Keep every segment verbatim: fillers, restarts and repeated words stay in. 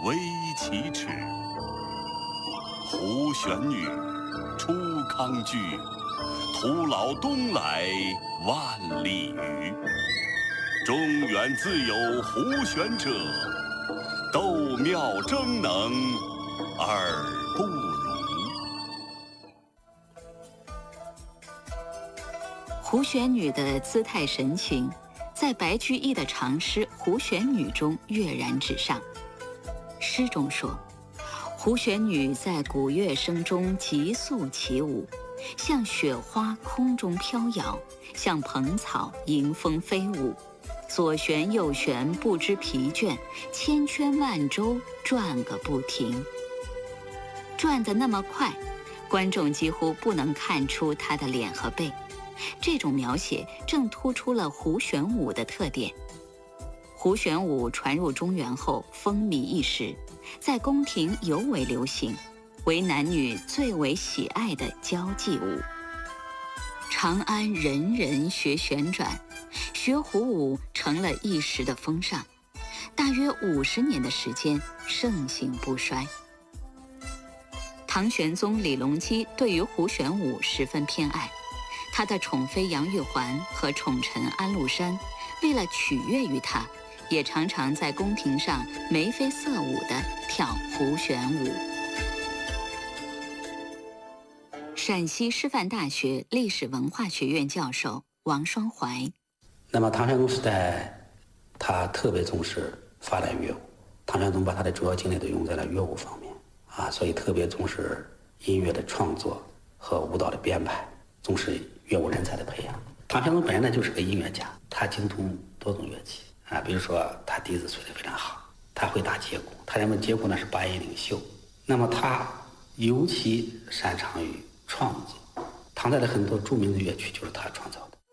微其耻。胡旋女，初康居，徒劳东来万里余。中原自有胡旋者，斗妙争能而不如。 胡旋女的姿态神情，在白居易的长诗《胡旋女》中跃然纸上。诗中说，胡旋女在鼓乐声中急速起舞，像雪花空中飘摇，像蓬草迎风飞舞，左旋右旋不知疲倦，千圈万周转个不停。转得那么快，观众几乎不能看出她的脸和背。这种描写正突出了胡旋舞的特点。胡旋舞传入中原后风靡一时，在宫廷尤为流行，为男女最为喜爱的交际舞。长安人人学旋转，学胡舞成了一时的风尚，大约五十年的时间盛行不衰。唐玄宗李隆基对于胡旋舞十分偏爱，他的宠妃杨玉环和宠臣安禄山为了取悦于他，也常常在宫廷上眉飞色舞地跳胡旋舞。陕西师范大学历史文化学院教授王双怀， 那么唐玄宗时代，他特别重视发展乐舞，唐玄宗把他的主要精力都用在了乐舞方面啊，所以特别重视音乐的创作和舞蹈的编排，重视乐舞人才的培养。唐玄宗本人呢就是个音乐家，他精通多种乐器啊，比如说他笛子吹得非常好，他会打节鼓，他认为节鼓呢是八音领袖。那么他尤其擅长于创作，唐代的很多著名的乐曲就是他创造的。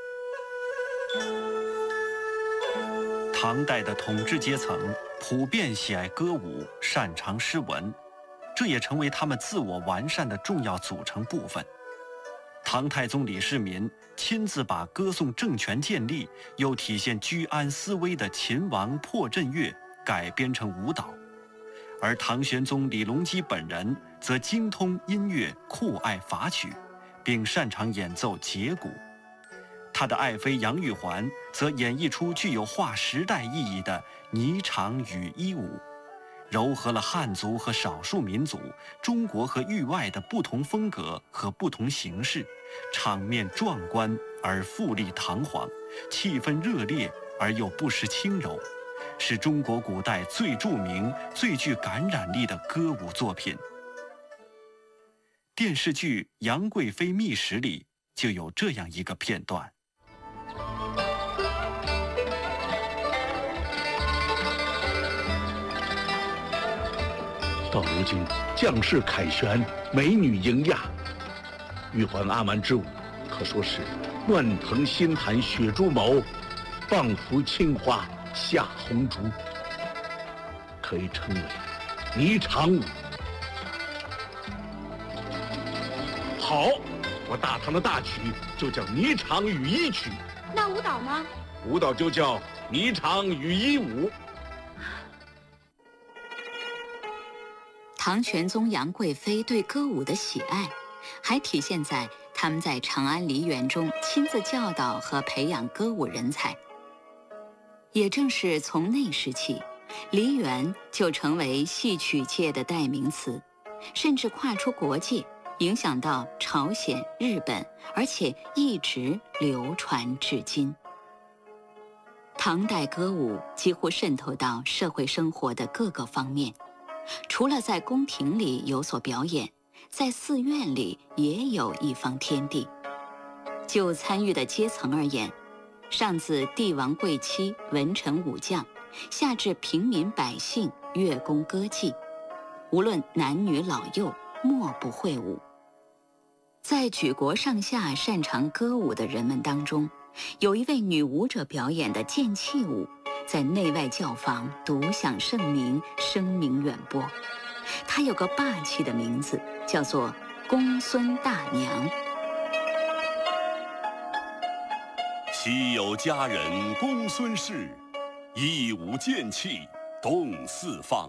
唐代的统治阶层普遍喜爱歌舞，擅长诗文，这也成为他们自我完善的重要组成部分。唐太宗李世民亲自把歌颂政权建立又体现居安思危的秦王破阵乐改编成舞蹈，而唐玄宗李隆基本人则精通音乐，酷爱法曲，并擅长演奏节鼓。他的爱妃杨玉环则演绎出具有划时代意义的霓裳羽衣舞，糅合了汉族和少数民族、中国和域外的不同风格和不同形式，场面壮观而富丽堂皇，气氛热烈而又不失轻柔，是中国古代最著名、最具感染力的歌舞作品。电视剧《杨贵妃秘史》里就有这样一个片段。 到如今，将士凯旋，美女迎亚，玉环阿蛮之舞可说是乱腾心潭雪珠毛，放拂青花下红烛，可以称为霓裳舞。好，我大唐的大曲就叫霓裳羽衣曲。 那舞蹈呢？ 舞蹈就叫霓裳羽衣舞。 唐玄宗杨贵妃对歌舞的喜爱，还体现在他们在长安梨园中亲自教导和培养歌舞人才。也正是从那时起，梨园就成为戏曲界的代名词，甚至跨出国界，影响到朝鲜、日本，而且一直流传至今。唐代歌舞几乎渗透到社会生活的各个方面，除了在宫廷里有所表演，在寺院里也有一方天地。就参与的阶层而言，上自帝王贵戚、文臣武将，下至平民百姓、乐工歌伎，无论男女老幼，莫不会舞。在举国上下擅长歌舞的人们当中，有一位女舞者表演的剑气舞，在内外教坊独享盛名，声名远播。她有个霸气的名字，叫做公孙大娘。 昔有佳人公孙氏，一舞剑气动四方。